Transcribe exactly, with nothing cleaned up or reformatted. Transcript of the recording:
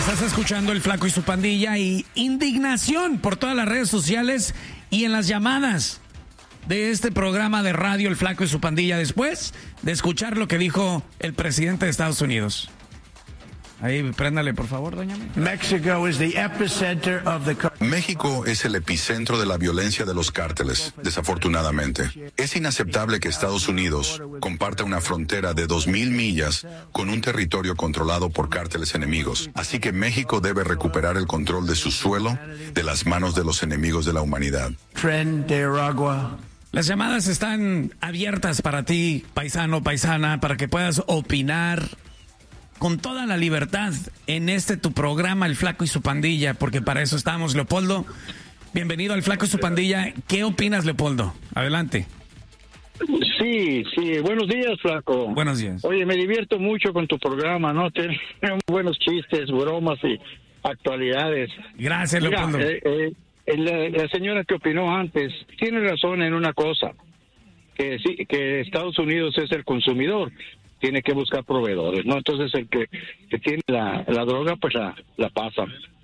Estás escuchando El Flaco y su Pandilla y indignación por todas las redes sociales y en las llamadas de este programa de radio El Flaco y su Pandilla después de escuchar lo que dijo el presidente de Estados Unidos. Ahí, préndale, por favor, doña México is the epicenter of the... México es el epicentro de la violencia de los cárteles, desafortunadamente. Es inaceptable que Estados Unidos comparta una frontera de dos mil millas con un territorio controlado por cárteles enemigos. Así que México debe recuperar el control de su suelo de las manos de los enemigos de la humanidad. Tren de Aragua. Las llamadas están abiertas para ti, paisano, paisana, para que puedas opinar con toda la libertad en este tu programa El Flaco y su Pandilla, porque para eso estamos. Leopoldo, bienvenido al Flaco y su Pandilla. ¿Qué opinas, Leopoldo? Adelante. Sí, sí, buenos días, Flaco. Buenos días. Oye, me divierto mucho con tu programa, ¿no? Tienes buenos chistes, bromas y actualidades. Gracias, Mira, Leopoldo. eh, eh, la, la señora que opinó antes tiene razón en una cosa, que sí, que Estados Unidos es el consumidor, tiene que buscar proveedores, ¿no? Entonces el que, que tiene la, la droga, pues la, la pasa.